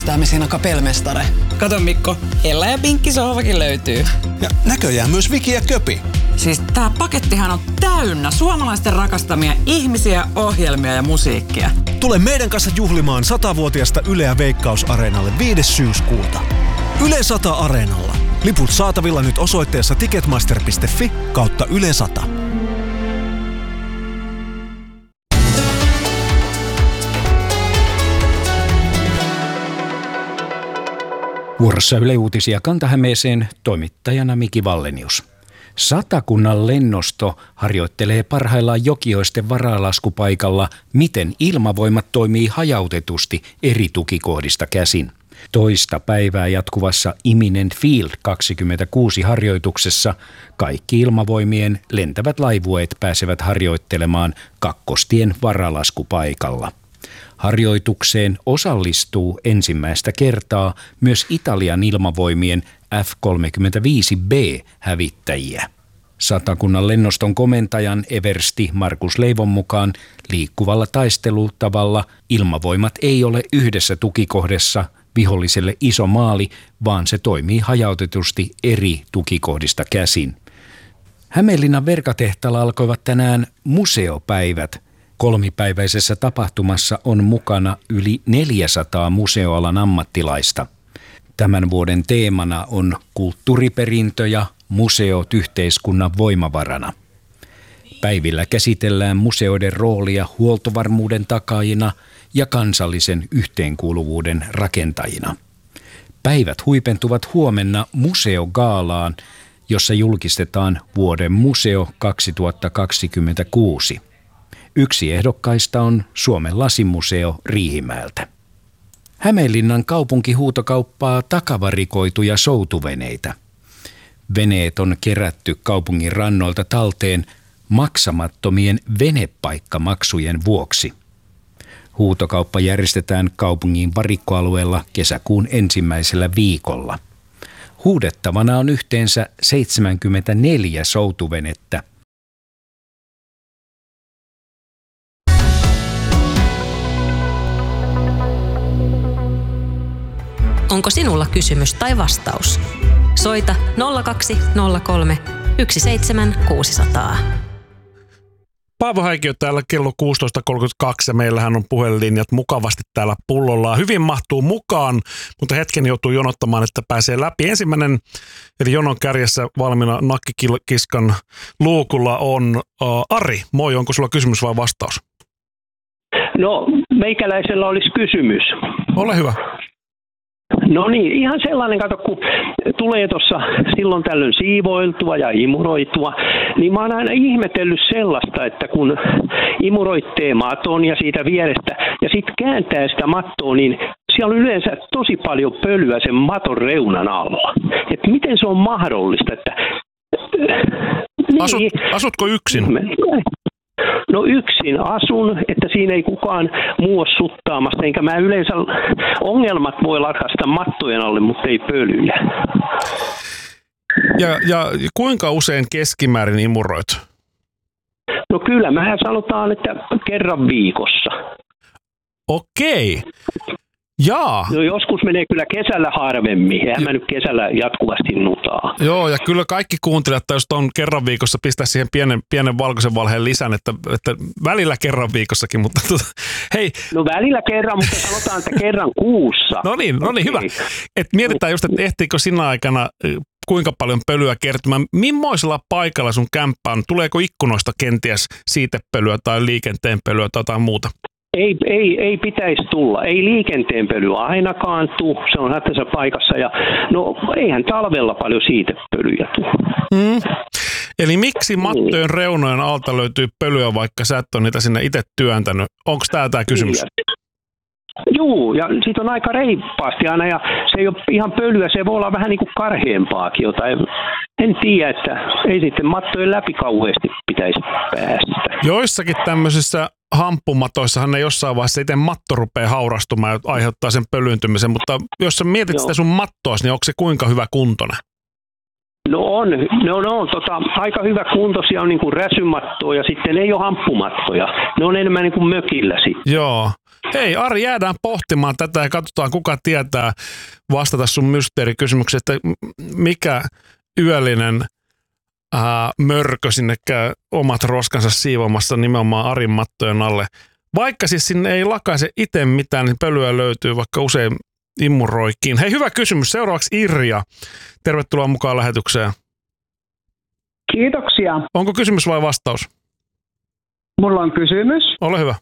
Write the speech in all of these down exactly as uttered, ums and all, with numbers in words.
Täämisiin kapelmestare. Kato Mikko, Ella ja Pinkki sohvakin löytyy. Ja näköjään myös Viki ja Köpi. Siis tää pakettihan on täynnä suomalaisten rakastamia ihmisiä, ohjelmia ja musiikkia. Tule meidän kanssa juhlimaan satavuotiasta Yleä Veikkaus-areenalle viides syyskuuta. Yle sata Areenalla. Liput saatavilla nyt osoitteessa ticketmaster piste fi kautta Yle sata. Vuorossa Yle Uutisia Kanta-Hämeeseen, toimittajana Miki Vallenius. Satakunnan lennosto harjoittelee parhaillaan Jokioisten varalaskupaikalla, miten ilmavoimat toimii hajautetusti eri tukikohdista käsin. Toista päivää jatkuvassa Imminent Field kaksikymmentäkuusi harjoituksessa kaikki ilmavoimien lentävät laivueet pääsevät harjoittelemaan Kakkostien varalaskupaikalla. Harjoitukseen osallistuu ensimmäistä kertaa myös Italian ilmavoimien F kolmekymmentäviisi B-hävittäjiä. Satakunnan lennoston komentajan eversti Markus Leivon mukaan liikkuvalla taistelutavalla ilmavoimat ei ole yhdessä tukikohdassa viholliselle iso maali, vaan se toimii hajautetusti eri tukikohdista käsin. Hämeenlinnan Verkatehtaalla alkoivat tänään museopäivät. Kolmipäiväisessä tapahtumassa on mukana yli neljäsataa museoalan ammattilaista. Tämän vuoden teemana on kulttuuriperintö ja museot yhteiskunnan voimavarana. Päivillä käsitellään museoiden roolia huoltovarmuuden takaajina ja kansallisen yhteenkuuluvuuden rakentajina. Päivät huipentuvat huomenna museogaalaan, jossa julkistetaan vuoden museo kaksituhattakaksikymmentäkuusi. Yksi ehdokkaista on Suomen lasimuseo Riihimäeltä. Hämeenlinnan kaupunki huutokauppaa takavarikoituja soutuveneitä. Veneet on kerätty kaupungin rannoilta talteen maksamattomien venepaikkamaksujen vuoksi. Huutokauppa järjestetään kaupungin varikkoalueella kesäkuun ensimmäisellä viikolla. Huudettavana on yhteensä seitsemänkymmentäneljä soutuvenettä. Onko sinulla kysymys tai vastaus? Soita nolla kaksi nolla kolme yksi seitsemän kuusi nolla nolla. Paavo Häikiö täällä kello kuusitoista kolmekymmentäkaksi ja meillähän on puhelinlinjat mukavasti täällä pullollaan. Hyvin mahtuu mukaan, mutta hetken joutuu jonottamaan, että pääsee läpi. Ensimmäinen, eli jonon kärjessä valmiina nakkikiskan luukulla on uh, Ari. Moi, onko sulla kysymys vai vastaus? No, meikäläisellä olisi kysymys. Ole hyvä. No niin, ihan sellainen, kato, kun tulee tuossa silloin tällöin siivoiltua ja imuroitua, niin mä oon aina ihmetellyt sellaista, että kun imuroittee maton ja siitä vierestä ja sitten kääntää sitä mattoa, niin siellä on yleensä tosi paljon pölyä sen maton reunan alla. Että miten se on mahdollista, että... Asut, niin, asutko yksin? No yksin asun, että siinä ei kukaan muu ole suttaamassa, enkä mä yleensä ongelmat voi lakasta mattojen alle, mutta ei pölyjä. Ja, ja kuinka usein keskimäärin imuroit? No kyllä, mehän sanotaan, että kerran viikossa. Okei. Jaa. No joskus menee kyllä kesällä harvemmin, eihän mä nyt kesällä jatkuvasti nutaa. Joo, ja kyllä kaikki kuuntelijat, jos on kerran viikossa, pistää siihen pienen, pienen valkoisen valheen lisän, että, että välillä kerran viikossakin, mutta tuota, hei. No välillä kerran, mutta sanotaan, että kerran kuussa. No niin, no niin, hyvä. Et mietitään just, että ehtiikö sinä aikana kuinka paljon pölyä kertymään. Mimmoisella paikalla sun kämppä on? Tuleeko ikkunoista kenties siitepölyä tai liikenteen pölyä tai jotain muuta? Ei, ei, ei pitäisi tulla. Ei liikenteen pölyä ainakaan tule. Se on hätäisessä paikassa. Ja no eihän talvella paljon siitepölyjä tule. Mm. Eli miksi mattojen reunojen alta löytyy pölyä, vaikka sä et ole niitä sinne itse työntänyt? Onko tämä tämä kysymys? Joo, ja siitä on aika reippaasti aina, ja se ei ole ihan pölyä, se voi olla vähän niin kuin karheampaakin jotain. En tiedä, että ei sitten mattojen läpi kauheasti pitäisi päästä. Joissakin tämmöisissä hamppumatoissahan ne jossain vaiheessa itse matto rupeaa haurastumaan ja aiheuttaa sen pölyyntymisen, mutta jos sä mietit Joo. sitä sun mattoas, niin onko se kuinka hyvä kuntona? No on, no, no, tota, aika hyvä kuntoisia on niin kuin räsymattoja ja sitten ei ole hamppumattoja. Ne on enemmän niin kuin mökillä sitten. Joo. Hei Ari, jäädään pohtimaan tätä ja katsotaan kuka tietää vastata sun mysteerikysymykseen, että mikä yöllinen ää, mörkö sinne käy omat roskansa siivomassa nimenomaan Arin mattojen alle. Vaikka siis sinne ei lakaise itse mitään, niin pölyä löytyy vaikka usein immuroikin. Hei, hyvä kysymys. Seuraavaksi Irja. Tervetuloa mukaan lähetykseen. Kiitoksia. Onko kysymys vai vastaus? Mulla on kysymys. Ole hyvä.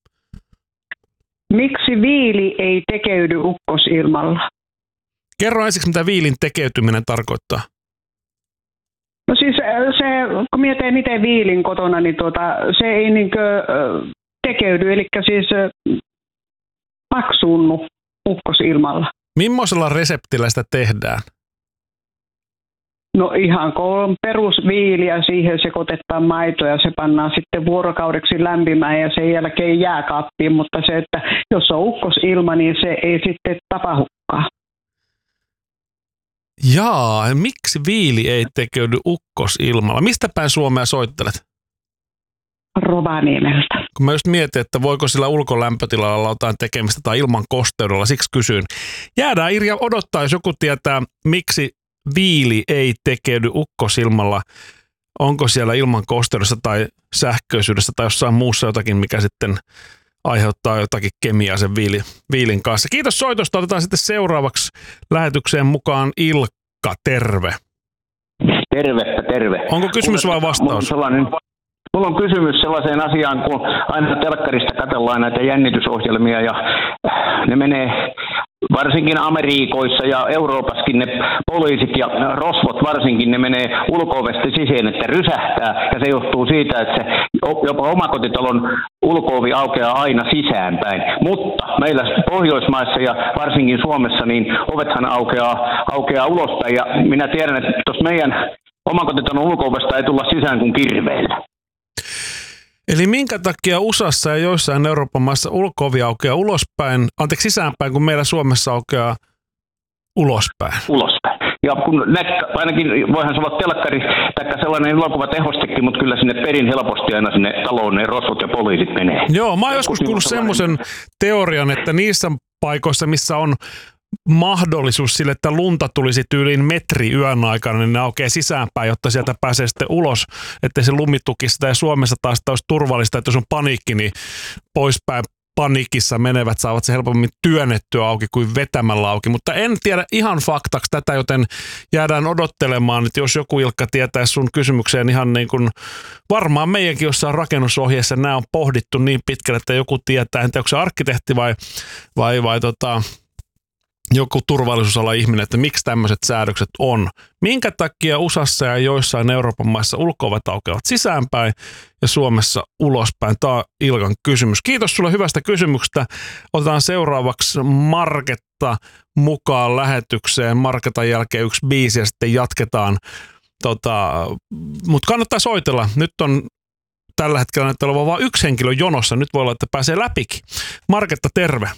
Miksi viili ei tekeydy ukkosilmalla? Kerro ensiksi, mitä viilin tekeytyminen tarkoittaa. No siis se, kun minä teen itse viilin kotona, niin tuota, se ei niinkö tekeydy, eli siis paksuunnu ukkosilmalla. Millaisella reseptillä sitä tehdään? No ihan kun perusviili ja siihen sekoitetaan maito ja se pannaan sitten vuorokaudeksi lämpimään ja sen jälkeen jääkaappiin, mutta se, että jos on ukkosilma, niin se ei sitten tapahdukaan. Jaa, miksi viili ei tekeydy ukkosilmalla? Mistä päin Suomea soittelet? Rovaniemeltä. Kun mä just mietin, että voiko sillä ulkolämpötilalla olla jotain tekemistä tai ilman kosteudella, siksi kysyn. Jäädään Irja odottaa, jos joku tietää, miksi viili ei tekeydy ukkosilmalla. Onko siellä ilman kosteudessa tai sähköisyydessä tai jossain muussa jotakin, mikä sitten aiheuttaa jotakin kemiaa sen viili, viilin kanssa. Kiitos soitosta. Otetaan sitten seuraavaksi lähetykseen mukaan Ilkka. Terve. Terve, terve. Onko kysymys vai vastaus? Mulla on kysymys sellaiseen asiaan, kun aina telkkarista katsellaan näitä jännitysohjelmia ja ne menee varsinkin Amerikoissa ja Euroopassakin ne poliisit ja rosvot varsinkin, ne menee ulko-ovesta sisään, että rysähtää ja se johtuu siitä, että se jopa omakotitalon ulko-ovi aukeaa aina sisäänpäin. Mutta meillä Pohjoismaissa ja varsinkin Suomessa niin ovethan aukeaa, aukeaa ulospäin ja minä tiedän, että tuossa meidän omakotitalon ulko-ovesta ei tulla sisään kuin kirveellä. Eli minkä takia U S A:ssa ja joissain Euroopan maissa ulko-ovi aukeaa ulospäin, anteeksi sisäänpäin, kun meillä Suomessa aukeaa ulospäin? Ulospäin. Ja kun näet, ainakin voihan se olla telkkari tai sellainen elokuvatehostekin, mutta kyllä sinne perin helposti aina sinne taloon ne rosvot ja poliisit menee. Joo, mä oon joskus kuullut semmoisen teorian, että niissä paikoissa, missä on mahdollisuus sille, että lunta tulisi tyyliin metri yön aikana, niin ne aukeaa sisäänpäin, jotta sieltä pääsee sitten ulos, ettei se lumi tukisi sitä. Ja Suomessa taas olisi turvallista, että jos on paniikki, niin poispäin paniikissa menevät saavat se helpommin työnnettyä auki kuin vetämällä auki. Mutta en tiedä ihan faktaksi tätä, joten jäädään odottelemaan, että jos joku Ilkka tietää sun kysymykseen ihan niin kuin varmaan meidänkin jossain rakennusohjeessa nämä on pohdittu niin pitkälle, että joku tietää, en tiedä, onko se arkkitehti vai, vai, vai tota, joku turvallisuusala ihminen, että miksi tämmöiset säädökset on. Minkä takia U S A:ssa ja joissain Euroopan maissa ulko-ovet aukeavat sisäänpäin ja Suomessa ulospäin? Tämä on Ilkan kysymys. Kiitos sulle hyvästä kysymyksestä. Otetaan seuraavaksi Marketta mukaan lähetykseen. Marketan jälkeen yksi biisi ja sitten jatketaan. Tota, mutta kannattaa soitella. Nyt on tällä hetkellä näyttää olevan vain yksi henkilö jonossa. Nyt voi olla, että pääsee läpikin. Marketta, terve.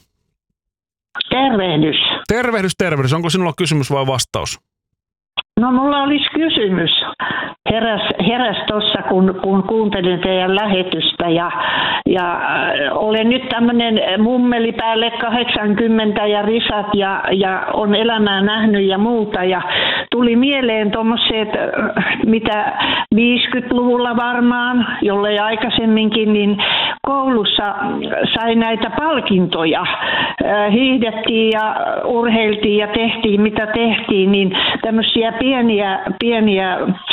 Tervehdys. Tervehdys, tervehdys. Onko sinulla kysymys vai vastaus? No mulla olisi kysymys. Heräs, heräs tuossa, kun, kun kuuntelin teidän lähetystä ja, ja äh, olen nyt tämmöinen mummeli päälle kahdeksankymmentä ja risat ja, ja on elämää nähnyt ja muuta ja tuli mieleen tuommoiset, mitä viisikymmentäluvulla varmaan, jollei aikaisemminkin, niin koulussa sai näitä palkintoja. Äh, hiihdettiin ja urheiltiin ja tehtiin mitä tehtiin, niin tämmöisiä pieniä, pieniä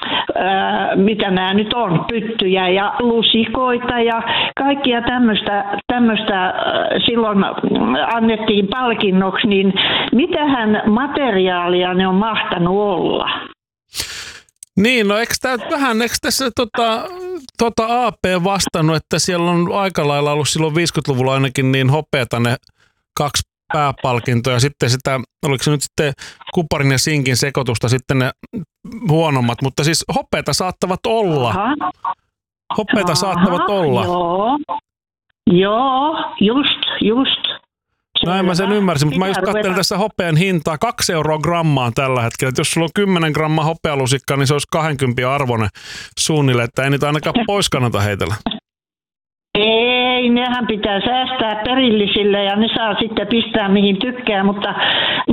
ää, mitä nämä nyt on, pyttyjä ja lusikoita ja kaikkia tämmöistä, tämmöistä silloin annettiin palkinnoksi, niin mitähän materiaalia ne on mahtanut olla? Niin, no eikö tämä vähän, eikö tässä tota, tota A P vastannut, että siellä on aika lailla ollut silloin viisikymmentäluvulla ainakin niin hopeata ne kaksi pääpalkintoja, sitten sitä, oliko se nyt sitten kuparin ja sinkin sekoitusta sitten ne huonommat, mutta siis hopeata saattavat olla. Aha. Hopeata Aha, saattavat olla. Joo, joo just, just. Näin mä sen ymmärsin, mutta mä just katselin tässä hopean hintaa. Kaksi euroa grammaan tällä hetkellä. Et jos sulla on kymmenen grammaa hopealusikkaa, niin se olisi kaksikymmentä arvoinen suunnilleen, että ei niitä ainakaan pois kannata heitellä. Ei, nehän pitää säästää perillisille ja ne saa sitten pistää mihin tykkää, mutta,